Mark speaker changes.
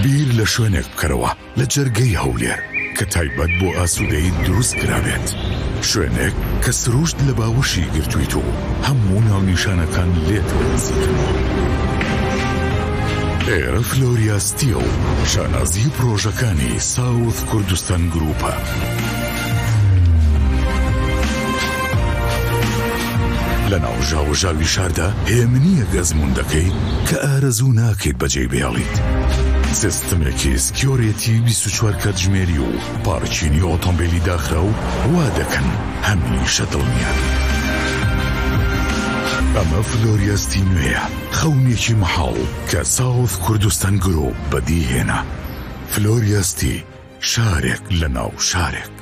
Speaker 1: بیر لە شوێنێک بکەرەوە لە جەرگەی هەولێر کە تایبەت بۆ ئاسوودەیی دروست کرابێت، شوێنێک کە سروشت لە باوەشی گرتوویت و هەموو ناونیشانەکان لێتەوە نزیکەوە. ئێرە فلۆریاستیە و شانازی پرۆژەکانی ساوث کوردستان گروپە. لە ناو ژاوەژاوی شاردا هێمنیە گەزموندەکەی کە ئارەزوو ناکەیت بەجێی بێڵیت. سیستمێکی سکیۆرێتی 24 کاتژمێری و پارچینی ئۆتۆمبیلی داخرا و وا دەکەن هەمیشە دڵنیان. ئەمە فلۆریاستی نوێیە، خەونێکی مەحاڵ کە ساوث کوردستان گرۆ بەدیهێنا. فلۆریاستی، شارێک لە ناو شارێک.